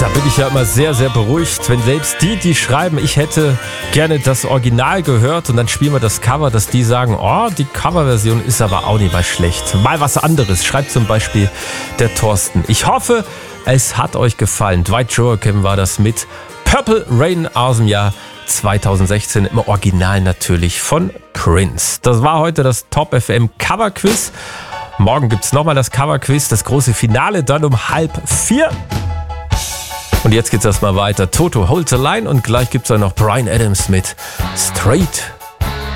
Da bin ich ja immer sehr, sehr beruhigt, wenn selbst die schreiben, ich hätte gerne das Original gehört und dann spielen wir das Cover, dass die sagen, oh, die Coverversion ist aber auch nicht mal schlecht. Mal was anderes, schreibt zum Beispiel der Thorsten. Ich hoffe, es hat euch gefallen. Dwight Joachim war das mit Purple Rain aus dem Jahr 2016, im Original natürlich von Prince. Das war heute das Top FM Cover Quiz. Morgen gibt es nochmal das Cover Quiz, das große Finale dann um 3:30. Und jetzt geht's erstmal weiter. Toto, Hold the Line und gleich gibt's dann noch Bryan Adams mit Straight